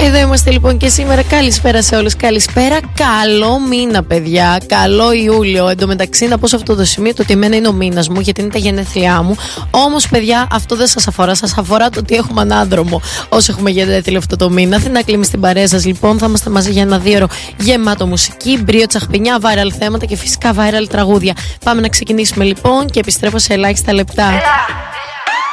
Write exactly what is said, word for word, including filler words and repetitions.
Εδώ είμαστε λοιπόν και σήμερα. Καλησπέρα σε όλους. Καλησπέρα. Καλό μήνα, παιδιά. Καλό Ιούλιο. Εν τω μεταξύ, να πω σε αυτό το σημείο το ότι εμένα είναι ο μήνας μου, γιατί είναι τα γενέθλιά μου. Όμως, παιδιά, αυτό δεν σας αφορά. Σας αφορά το ότι έχουμε ανάδρομο όσο έχουμε γενέθλια αυτό το μήνα. Αθηνά Κλίμη στην παρέα σας λοιπόν. Θα είμαστε μαζί για ένα δύο ώρο γεμάτο μουσική, μπρίο τσαχπινιά, viral θέματα και φυσικά viral τραγούδια. Πάμε να ξεκινήσουμε λοιπόν και επιστρέφω σε ελάχιστα λεπτά.